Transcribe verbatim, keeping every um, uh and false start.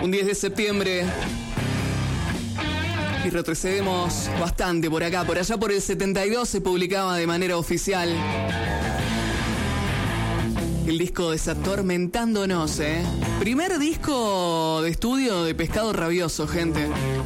Un diez de septiembre. Y retrocedemos bastante por acá. Por allá por el setenta y dos se publicaba de manera oficial el disco Desatormentándonos, ¿eh? Primer disco de estudio de Pescado Rabioso, gente.